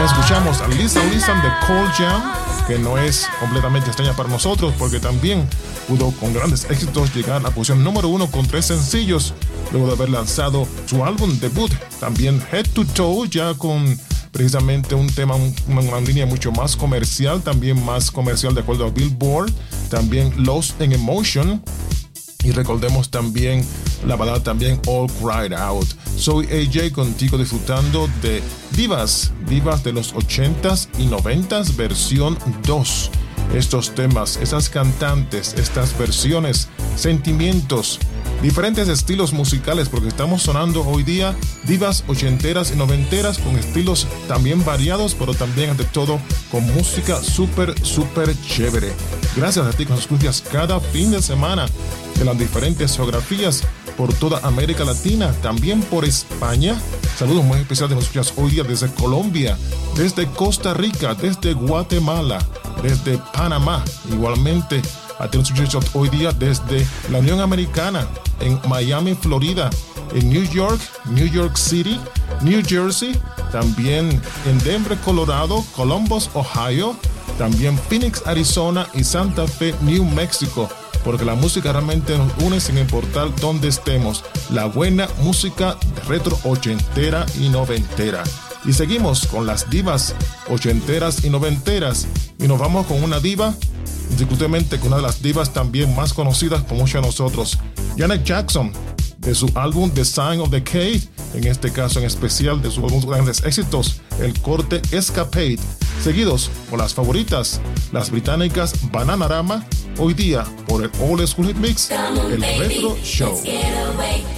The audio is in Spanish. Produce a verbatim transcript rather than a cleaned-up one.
También escuchamos a Lisa Lisa de Cold Jam, que no es completamente extraña para nosotros porque también pudo con grandes éxitos llegar a la posición número uno con tres sencillos luego de haber lanzado su álbum debut. También Head to Toe, ya con precisamente un tema, una, una línea mucho más comercial, también más comercial de acuerdo a Billboard. También Lost in Emotion. Y recordemos también la balada también All Cried Out. Soy A J contigo disfrutando de divas, divas de los ochentas y noventas versión dos. Estos temas, esas cantantes, estas versiones, sentimientos, diferentes estilos musicales, porque estamos sonando hoy día divas ochenteras y noventeras con estilos también variados, pero también ante todo con música súper, súper chévere. Gracias a ti que nos escuchas cada fin de semana de las diferentes geografías por toda América Latina, también por España. Saludos muy especiales que nos escuchas hoy día desde Colombia, desde Costa Rica, desde Guatemala, desde Panamá. Igualmente a ti nos escuchas hoy día desde la Unión Americana, en Miami, Florida, en New York, New York City, New Jersey, también en Denver, Colorado, Columbus, Ohio, también Phoenix, Arizona y Santa Fe, New Mexico. Porque la música realmente nos une sin importar dónde estemos. La buena música retro ochentera y noventera. Y seguimos con las divas ochenteras y noventeras. Y nos vamos con una diva, indiscutiblemente con una de las divas también más conocidas por muchos de nosotros. Janet Jackson, de su álbum The Sign of Decay, en este caso en especial de sus algunos grandes éxitos, el corte Escapade. Seguidos por las favoritas, las británicas Bananarama, hoy día por el Old School Hit Mix, el Retro Show.